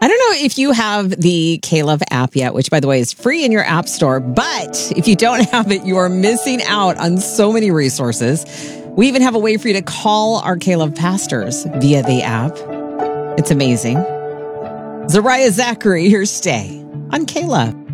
I don't know if you have the K-Love app yet, which, by the way, is free in your app store. But if you don't have it, you are missing out on so many resources. We even have a way for you to call our K-Love pastors via the app. It's amazing. Zariah Zachary, here's Stay on K-Love.